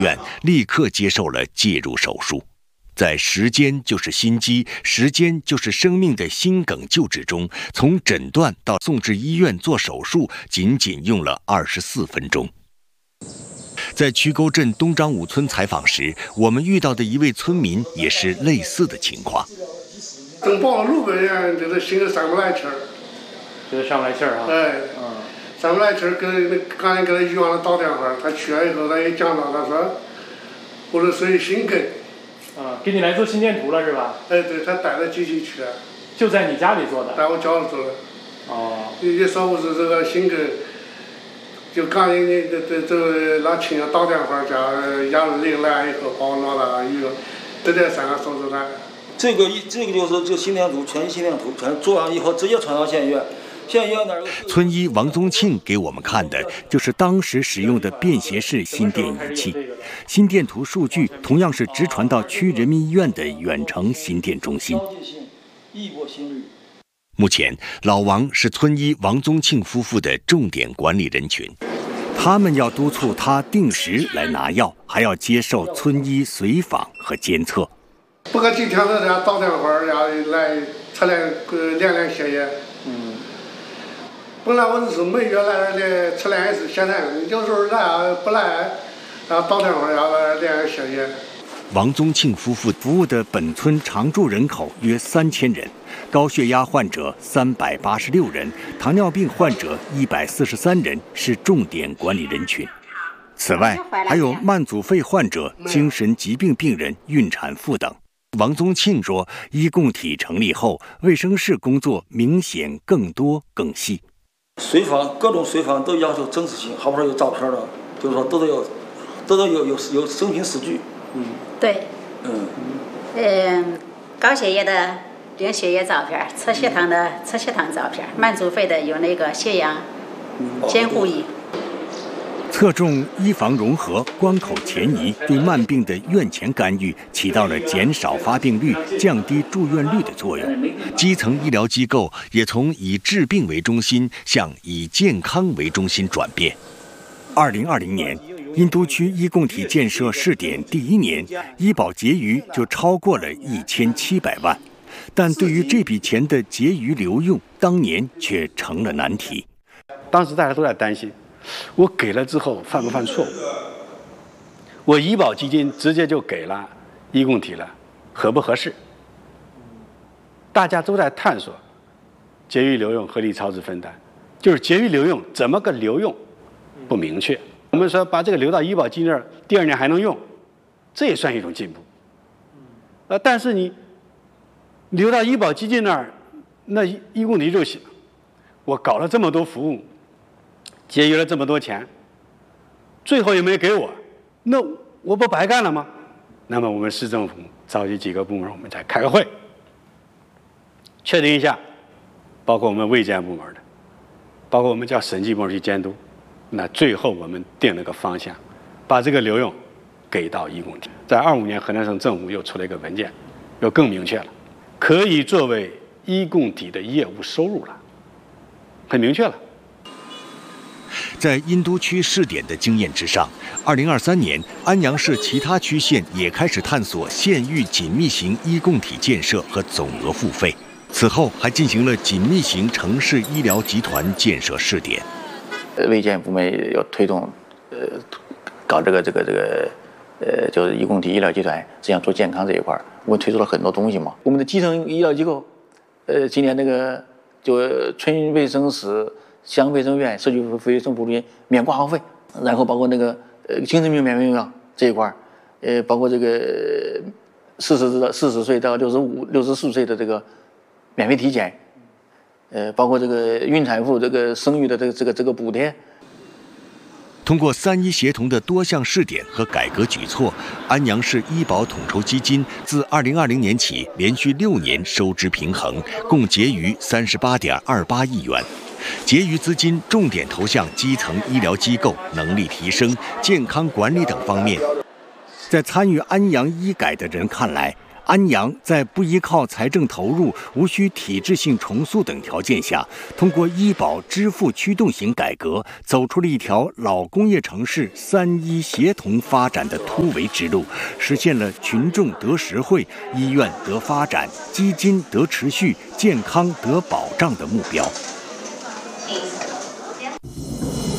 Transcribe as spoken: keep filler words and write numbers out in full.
院立刻接受了介入手术。在时间就是心肌，时间就是生命的心梗救治中，从诊断到送至医院做手术，仅仅用了二十四分钟。在曲沟镇东张武村采访时，我们遇到的一位村民也是类似的情况。 正跑路边人，这个心里上不来气儿， 就是上不来气儿啊。 哎， 嗯， 上不来气儿，给那刚才给他医院里打电话，他去了以后，他也讲到，他说，我说属于心梗。 啊，给你来做心电图了是吧？ 哎，对，他带着机器去了。 就在你家里做的？ 在我家里做的。 哦。 也说我是这个心梗，就刚才你这这这那亲戚打电话叫幺二零来以后，把我拿到医院，这才三个手术台。 这个这个就是这个心电图，全息心电图，全做完以后直接传到县医院。县医院那儿。 村医王宗庆给我们看的就是当时使用的便携式心电仪器，心电图数据同样是直传到区人民医院的远程心电中心。目前，老王是村医王宗庆夫妇的重点管理人群，他们要督促他定时来拿药，还要接受村医随访和监测。 不过几天了，人家打电话要来测量量量血液。 嗯。 本来我是每月来的测量一次血糖，有时候来不来，然后打电话要来量血液。 王宗庆夫妇服务的本村常住人口约三千人，高血压患者三百八十六人，糖尿病患者一百四十三人是重点管理人群。此外，还有慢阻肺患者、精神疾病病人、孕产妇等。王宗庆说，医共体成立后，卫生室工作明显更多更细。 随访各种随访都要求真实性，好不容易有照片的，就是说都得有，都得有有有生平史据。 嗯，对。嗯。嗯，高血压的领血液照片，测血糖的测血糖照片，慢阻肺的有那个血氧监护仪。 侧重医防融合、关口前移，对慢病的院前干预起到了减少发病率、降低住院率的作用。基层医疗机构也从以治病为中心向以健康为中心转变。二零二零年，殷都区医共体建设试点第一年，医保结余就超过了一千七百万，但对于这笔钱的结余留用，当年却成了难题。 当时大家都在担心。我给了之后犯不犯错误？我医保基金直接就给了医共体了，合不合适？大家都在探索结余留用、合理超支分担，就是结余留用怎么个留用不明确。我们说把这个留到医保基金那儿，第二年还能用，这也算一种进步。呃，但是你留到医保基金那儿，那医共体就行。我搞了这么多服务。节约了这么多钱，最后也没给我，那我不白干了吗？那么我们市政府召集几个部门，我们再开个会，确定一下，包括我们卫健部门的，包括我们叫审计部门去监督。那最后我们定了个方向，把这个留用给到医共体。在二五年，河南省政府又出了一个文件，又更明确了，可以作为医共体的业务收入了，很明确了。 在殷都区试点的经验之上，二零二三年，安阳市其他区县也开始探索县域紧密型医共体建设和总额付费。此后，还进行了紧密型城市医疗集团建设试点。 卫健部门要推动，呃，搞这个这个这个，呃，就是医共体医疗集团，实际上做健康这一块，我们推出了很多东西嘛。我们的基层医疗机构，呃，今年那个就村卫生室。乡卫生院、社区卫生服务员免挂号费，然后包括那个呃精神病免费用药这一块，呃，包括这个四十到四十岁到六十五、六十四岁的这个免费体检，呃，包括这个孕产妇这个生育的这个这个这个补贴。 通过三医协同的多项试点和改革举措，安阳市医保统筹基金自二零二零年起连续六年收支平衡，共结余三十八点二八亿元。结余资金重点投向基层医疗机构能力提升、健康管理等方面。在参与安阳医改的人看来， 安阳在不依靠财政投入、无需体制性重塑等条件下，通过医保支付驱动型改革，走出了一条老工业城市三医协同发展的突围之路，实现了群众得实惠、医院得发展、基金得持续、健康得保障的目标。